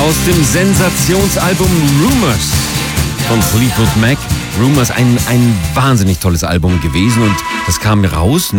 aus dem Sensationsalbum Rumours von Fleetwood Mac. Rumours, ein wahnsinnig tolles Album gewesen und das kam raus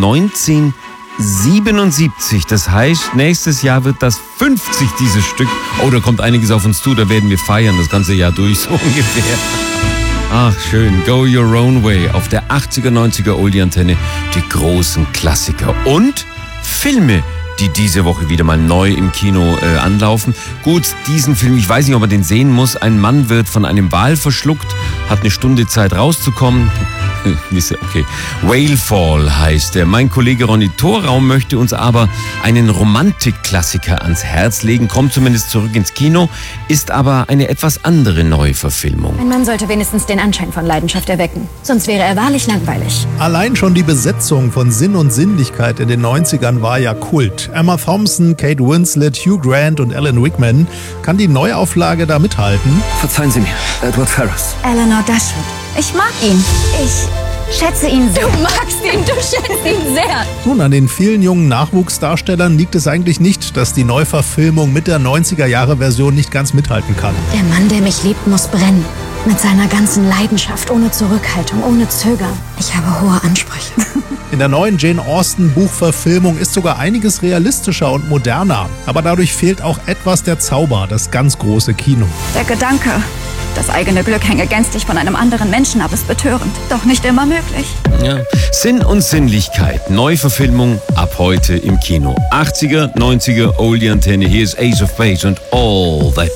1977. Das heißt, nächstes Jahr wird das 50, dieses Stück. Oh, da kommt einiges auf uns zu, da werden wir feiern, das ganze Jahr durch, so ungefähr. Ach, schön. Go Your Own Way auf der 80er, 90er Oldie-Antenne. Die großen Klassiker und Filme, die diese Woche wieder mal neu im Kino anlaufen. Gut, diesen Film, ich weiß nicht, ob man den sehen muss. Ein Mann wird von einem Wal verschluckt, hat eine Stunde Zeit rauszukommen. Okay. Whalefall heißt er. Mein Kollege Ronny Thorau möchte uns aber einen Romantikklassiker ans Herz legen, kommt zumindest zurück ins Kino, ist aber eine etwas andere Neuverfilmung. Ein Mann sollte wenigstens den Anschein von Leidenschaft erwecken, sonst wäre er wahrlich langweilig. Allein schon die Besetzung von Sinn und Sinnlichkeit in den 90ern war ja Kult. Emma Thompson, Kate Winslet, Hugh Grant und Alan Rickman. Kann die Neuauflage da mithalten? Verzeihen Sie mir, Edward Ferrars. Eleanor Dashwood. Ich mag ihn. Ich schätze ihn sehr. Du magst ihn, du schätzt ihn sehr. Nun, an den vielen jungen Nachwuchsdarstellern liegt es eigentlich nicht, dass die Neuverfilmung mit der 90er-Jahre-Version nicht ganz mithalten kann. Der Mann, der mich liebt, muss brennen. Mit seiner ganzen Leidenschaft, ohne Zurückhaltung, ohne Zögern. Ich habe hohe Ansprüche. In der neuen Jane Austen-Buchverfilmung ist sogar einiges realistischer und moderner. Aber dadurch fehlt auch etwas der Zauber, das ganz große Kino. Der Gedanke, das eigene Glück hänge gänzlich von einem anderen Menschen ab, ist betörend. Doch nicht immer möglich. Ja. Sinn und Sinnlichkeit. Neuverfilmung ab heute im Kino. 80er, 90er Oldie-Antenne. Hier ist Ace of Base und All That